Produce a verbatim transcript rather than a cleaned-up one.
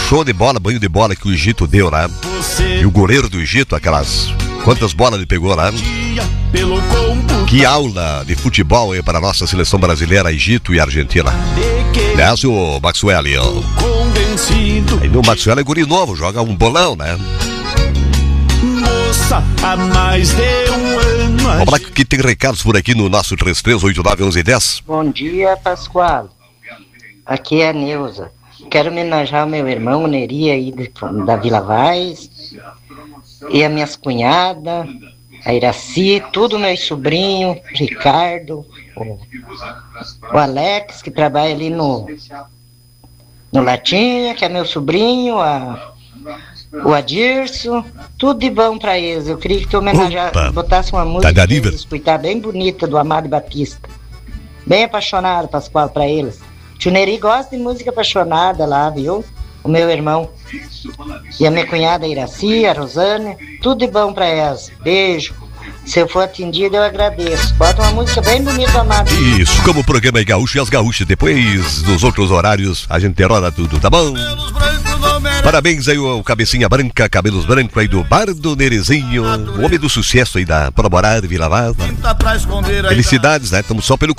show de bola, banho de bola que o Egito deu, né? E o goleiro do Egito, aquelas... Quantas bolas ele pegou lá? Que aula de futebol aí para a nossa seleção brasileira, Egito e Argentina. Aliás, o Maxwell. Aí no Maxwell é guri novo, joga um bolão, né? Moça, há mais de um ano. Vamos lá que tem recados por aqui no nosso três três oito nove um um um zero. Bom dia, Pascoal. Aqui é a Neuza. Quero homenagear o meu irmão, o Neri, aí de, da Vila Vaz. E as minhas cunhadas, a Iraci, tudo meus sobrinhos, Ricardo, o, o Alex, que trabalha ali no, no Latinha, que é meu sobrinho, a, o Adirso, tudo de bom pra eles. Eu queria que tu homenageasse, botasse uma música pra eles escutar, bem bonita, do Amado Batista. Bem apaixonado, Pascoal, pra eles. Tio Neri gosta de música apaixonada lá, viu? O meu irmão. E a minha cunhada Iraci, a Rosane, tudo de bom pra elas. Beijo. Se eu for atendido, eu agradeço. Bota uma música bem bonita, Amado. Isso, como o programa é gaúcho e as gaúchas. Depois, nos outros horários, a gente roda tudo, tá bom? Parabéns aí ao Cabecinha Branca, cabelos brancos aí do Bardo Nerezinho, o homem do sucesso aí da Proborada, Vila Vaz. Felicidades, né? Estamos só pelo